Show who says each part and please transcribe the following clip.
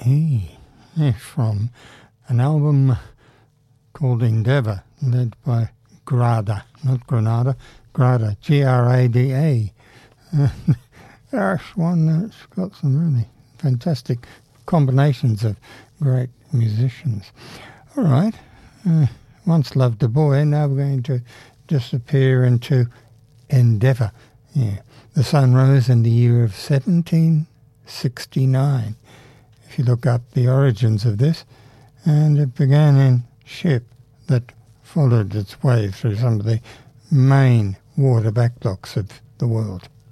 Speaker 1: From an album called Endeavour, led by Grada, not Granada, Grada, Grada. There's one that's got some really fantastic combinations of great musicians. All right, once loved a boy, now we're going to disappear into Endeavour. Yeah, the sun rose in the year of 1769. If you look up the origins of this, and it began in ship that followed its way through some of the main water backblocks of the world.